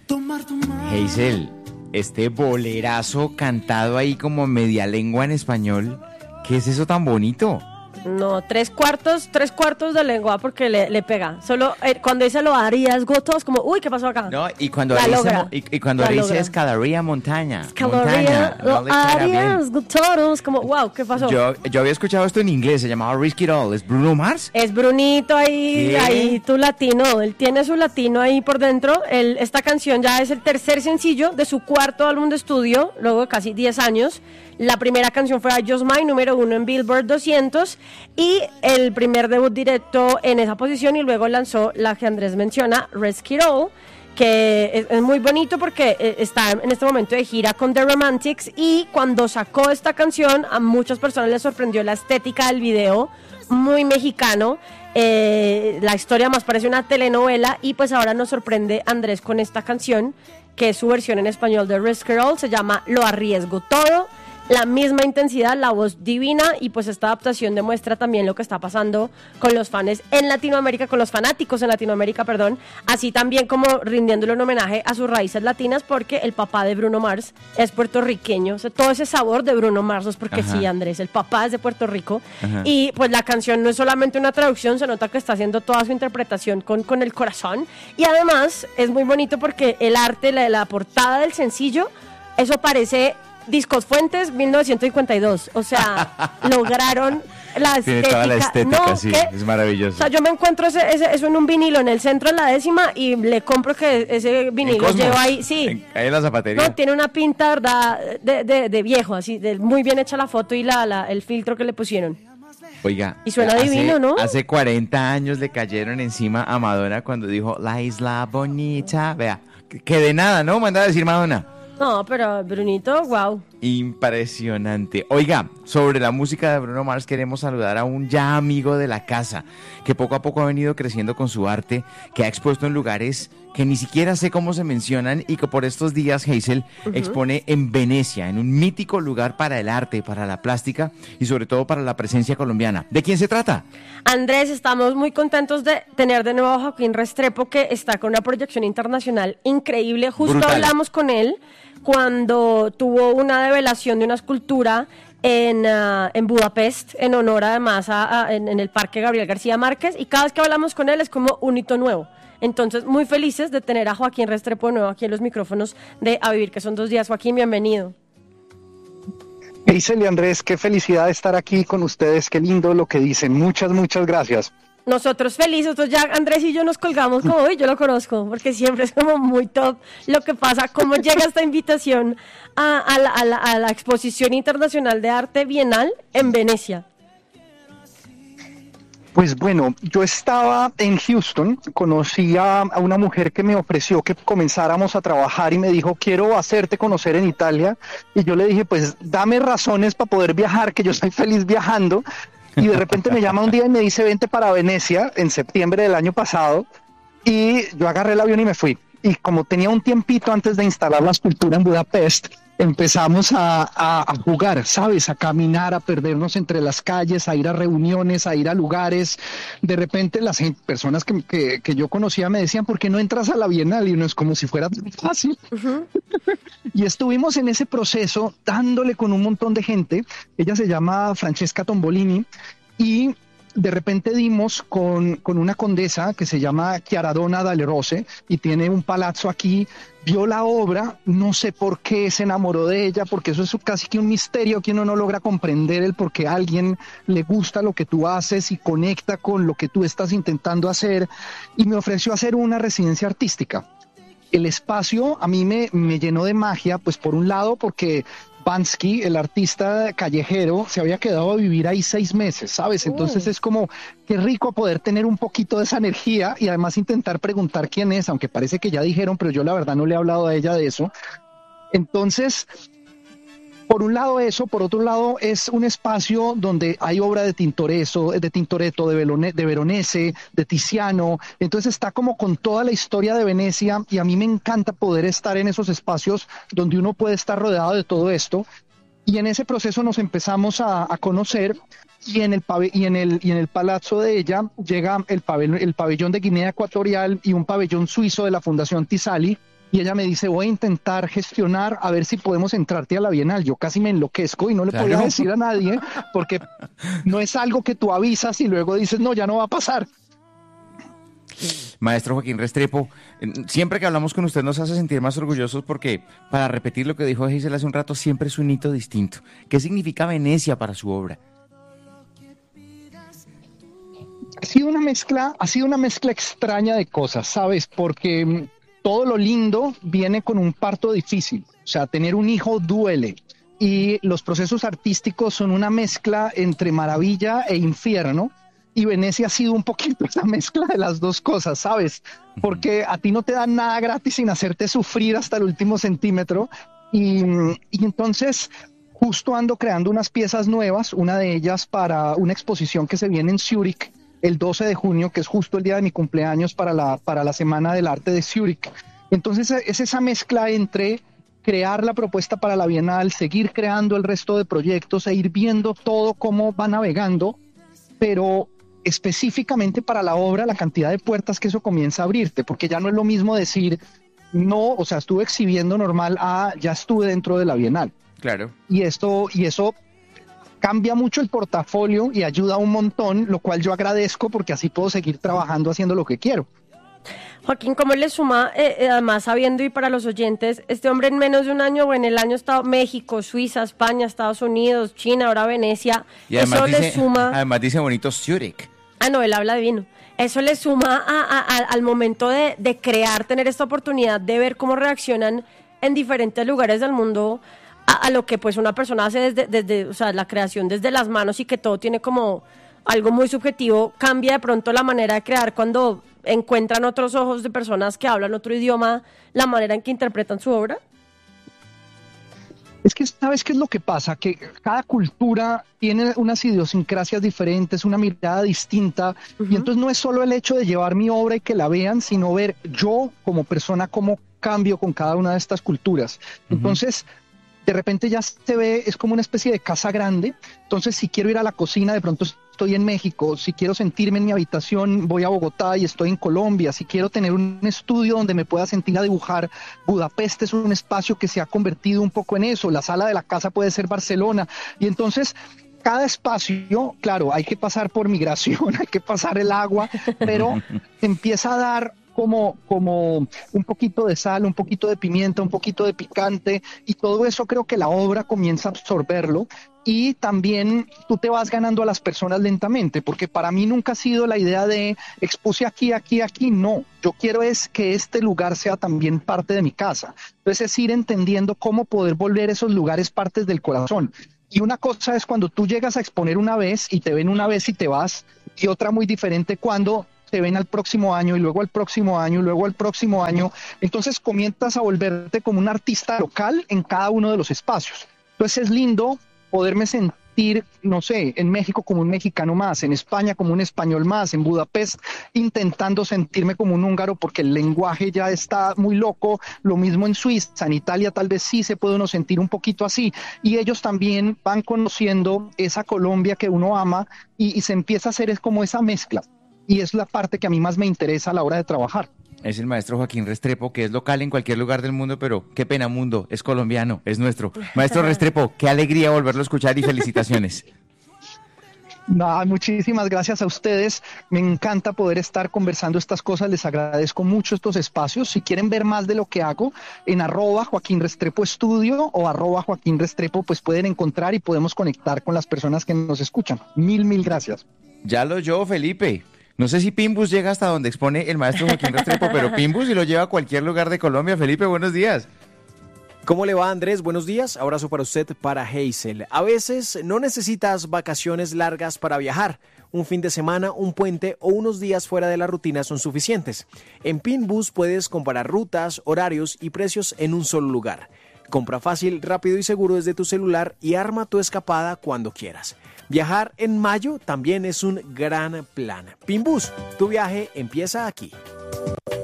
Hazel, este bolerazo cantado ahí como media lengua en español, ¿qué es eso tan bonito? No, tres cuartos de lengua porque le pega. Solo cuando dice lo harías gotos, como, uy, ¿qué pasó acá? No, y cuando La dice logra. escalaría montaña. Escalaría, no le queda bien. harías gotos, como, wow, ¿qué pasó? Yo había escuchado esto en inglés, se llamaba Risk It All. ¿Es Bruno Mars? Es Brunito ahí, ¿Qué? ahí tu latino, él tiene su latino ahí por dentro. Esta canción ya es el tercer sencillo de su cuarto álbum de estudio, luego de casi 10 años. La primera canción fue I Just Mine, número 1 en Billboard 200, y el primer debut directo en esa posición, y luego lanzó la que Andrés menciona, Risk It All, que es muy bonito porque está en este momento de gira con The Romantics, y cuando sacó esta canción a muchas personas les sorprendió la estética del video, muy mexicano. La historia más parece una telenovela, y pues ahora nos sorprende Andrés con esta canción, que es su versión en español de Risk It All, se llama Lo arriesgo todo. La misma intensidad, la voz divina, y pues esta adaptación demuestra también lo que está pasando con los fans en Latinoamérica, con los fanáticos en Latinoamérica, perdón, así también como rindiéndole un homenaje a sus raíces latinas, porque el papá de Bruno Mars es puertorriqueño, o sea, todo ese sabor de Bruno Mars es porque Ajá. sí, Andrés, el papá es de Puerto Rico. Ajá. Y pues la canción no es solamente una traducción, se nota que está haciendo toda su interpretación con el corazón, y además es muy bonito porque el arte, la portada del sencillo, eso parece Discos Fuentes 1952, o sea, lograron la Tiene estética. toda la estética, No, sí, ¿qué? es maravilloso. O sea, yo me encuentro eso en un vinilo en el centro de la décima y le compro que ese vinilo Cosmos, lleva ahí, sí. Ahí en la zapatería. No, tiene una pinta, ¿verdad? De viejo, así, muy bien hecha la foto y el filtro que le pusieron. Oiga, Y suena divino, ¿no? Hace 40 años le cayeron encima a Madonna cuando dijo La Isla Bonita. Vea, que de nada, ¿no? Manda a decir Madonna. No, pero Brunito, wow. Impresionante. Oiga, sobre la música de Bruno Mars queremos saludar a un ya amigo de la casa, que poco a poco ha venido creciendo con su arte, que ha expuesto en lugares que ni siquiera sé cómo se mencionan, y que por estos días Hazel expone en Venecia, en un mítico lugar para el arte, para la plástica y sobre todo para la presencia colombiana. ¿De quién se trata? Andrés, estamos muy contentos de tener de nuevo a Joaquín Restrepo, que está con una proyección internacional increíble. Justo Brutal. hablamos con él cuando tuvo una develación de una escultura en Budapest, en honor además en el Parque Gabriel García Márquez, y cada vez que hablamos con él es como un hito nuevo. Entonces, muy felices de tener a Joaquín Restrepo de nuevo aquí en los micrófonos de A Vivir, que son 2 días. Joaquín, bienvenido. Hazel y Andrés, qué felicidad estar aquí con ustedes, qué lindo lo que dicen. Muchas, muchas gracias. Nosotros felices, entonces ya Andrés y yo nos colgamos como hoy, yo lo conozco, porque siempre es como muy top lo que pasa, cómo llega esta invitación a la Exposición Internacional de Arte Bienal en Venecia. Pues bueno, yo estaba en Houston, conocí a una mujer que me ofreció que comenzáramos a trabajar y me dijo, quiero hacerte conocer en Italia, y yo le dije, pues dame razones para poder viajar, que yo estoy feliz viajando. Y de repente me llama un día y me dice, vente para Venecia en septiembre del año pasado. Y yo agarré el avión y me fui. Y como tenía un tiempito antes de instalar la escultura en Budapest, empezamos a jugar, ¿sabes? A caminar, a perdernos entre las calles, a ir a reuniones, a ir a lugares. De repente las personas que yo conocía me decían, ¿por qué no entras a la Bienal? Y uno es como si fuera tan fácil. Y estuvimos en ese proceso dándole con un montón de gente. Ella se llama Francesca Tombolini, y de repente dimos con una condesa que se llama Chiaradonna dalle Rose y tiene un palazzo aquí. Vio la obra, no sé por qué se enamoró de ella, porque eso es casi que un misterio que uno no logra comprender, el por qué a alguien le gusta lo que tú haces y conecta con lo que tú estás intentando hacer, y me ofreció hacer una residencia artística. El espacio a mí me llenó de magia, pues por un lado porque Bansky, el artista callejero, se había quedado a vivir ahí 6 meses, ¿sabes? Entonces es como, qué rico poder tener un poquito de esa energía y además intentar preguntar quién es, aunque parece que ya dijeron, pero yo la verdad no le he hablado a ella de eso. Entonces, por un lado eso, por otro lado es un espacio donde hay obra de Tintoretto, de Veronese, de Tiziano. Entonces está como con toda la historia de Venecia, y a mí me encanta poder estar en esos espacios donde uno puede estar rodeado de todo esto. Y en ese proceso nos empezamos a conocer, y en el palazzo de ella llega el pabellón de Guinea Ecuatorial y un pabellón suizo de la Fundación Tisali. Y ella me dice, voy a intentar gestionar a ver si podemos entrarte a la Bienal. Yo casi me enloquezco y no le podía decir a nadie, porque no es algo que tú avisas y luego dices, no, ya no va a pasar. Maestro Joaquín Restrepo, siempre que hablamos con usted nos hace sentir más orgullosos porque, para repetir lo que dijo Hazel hace un rato, siempre es un hito distinto. ¿Qué significa Venecia para su obra? Ha sido una mezcla extraña de cosas, ¿sabes? Porque todo lo lindo viene con un parto difícil. O sea, tener un hijo duele. Y los procesos artísticos son una mezcla entre maravilla e infierno. Y Venecia ha sido un poquito esa mezcla de las dos cosas, ¿sabes? Porque a ti no te dan nada gratis sin hacerte sufrir hasta el último centímetro. Y entonces justo ando creando unas piezas nuevas, una de ellas para una exposición que se viene en Zúrich el 12 de junio, que es justo el día de mi cumpleaños para la Semana del Arte de Zúrich. Entonces es esa mezcla entre crear la propuesta para la Bienal, seguir creando el resto de proyectos e ir viendo todo cómo va navegando, pero específicamente para la obra, la cantidad de puertas que eso comienza a abrirte, porque ya no es lo mismo decir, no, o sea, estuve exhibiendo normal, ya estuve dentro de la Bienal. Claro. Y eso cambia mucho el portafolio y ayuda un montón, lo cual yo agradezco porque así puedo seguir trabajando haciendo lo que quiero. Joaquín, ¿cómo le suma, además sabiendo y para los oyentes, este hombre en menos de un año, o en el año ha estado México, Suiza, España, Estados Unidos, China, ahora Venecia? Y además eso dice, le suma... Además dice bonito Zúrich. Ah, no, él habla divino. Eso le suma al momento de crear, tener esta oportunidad de ver cómo reaccionan en diferentes lugares del mundo a lo que pues una persona hace desde, o sea, la creación desde las manos, y que todo tiene como algo muy subjetivo. Cambia de pronto la manera de crear cuando encuentran otros ojos de personas que hablan otro idioma, la manera en que interpretan su obra. Es que, ¿sabes qué es lo que pasa? Que cada cultura tiene unas idiosincrasias diferentes, una mirada distinta, y entonces no es solo el hecho de llevar mi obra y que la vean, sino ver yo como persona cómo cambio con cada una de estas culturas. Entonces, de repente ya se ve, es como una especie de casa grande. Entonces, si quiero ir a la cocina, de pronto estoy en México. Si quiero sentirme en mi habitación, voy a Bogotá y estoy en Colombia. Si quiero tener un estudio donde me pueda sentir a dibujar, Budapest es un espacio que se ha convertido un poco en eso. La sala de la casa puede ser Barcelona. Y entonces, cada espacio, claro, hay que pasar por migración, hay que pasar el agua, pero empieza a dar como un poquito de sal, un poquito de pimienta, un poquito de picante, y todo eso creo que la obra comienza a absorberlo, y también tú te vas ganando a las personas lentamente, porque para mí nunca ha sido la idea de expuse aquí, no. Yo quiero es que este lugar sea también parte de mi casa. Entonces es ir entendiendo cómo poder volver esos lugares partes del corazón. Y una cosa es cuando tú llegas a exponer una vez y te ven una vez y te vas, y otra muy diferente cuando te ven al próximo año y luego al próximo año y luego al próximo año. Entonces comienzas a volverte como un artista local en cada uno de los espacios. Entonces es lindo poderme sentir, no sé, en México como un mexicano más, en España como un español más, en Budapest intentando sentirme como un húngaro porque el lenguaje ya está muy loco, lo mismo en Suiza, en Italia tal vez sí se puede uno sentir un poquito así, y ellos también van conociendo esa Colombia que uno ama, y se empieza a hacer es como esa mezcla. Y es la parte que a mí más me interesa a la hora de trabajar. Es el maestro Joaquín Restrepo, que es local en cualquier lugar del mundo, pero qué pena mundo, es colombiano, es nuestro. Maestro Restrepo, qué alegría volverlo a escuchar y felicitaciones. Muchísimas gracias a ustedes. Me encanta poder estar conversando estas cosas. Les agradezco mucho estos espacios. Si quieren ver más de lo que hago, en @Joaquín Restrepo Estudio o @Joaquín Restrepo, pues pueden encontrar y podemos conectar con las personas que nos escuchan. Mil gracias. Ya lo oyó, Felipe. No sé si Pimbus llega hasta donde expone el maestro Joaquín Restrepo, pero Pimbus y lo lleva a cualquier lugar de Colombia. Felipe, buenos días. ¿Cómo le va, Andrés? Buenos días. Abrazo para usted, para Hazel. A veces no necesitas vacaciones largas para viajar. Un fin de semana, un puente o unos días fuera de la rutina son suficientes. En Pinbus puedes comparar rutas, horarios y precios en un solo lugar. Compra fácil, rápido y seguro desde tu celular y arma tu escapada cuando quieras. Viajar en mayo también es un gran plan. Pinbus, tu viaje empieza aquí.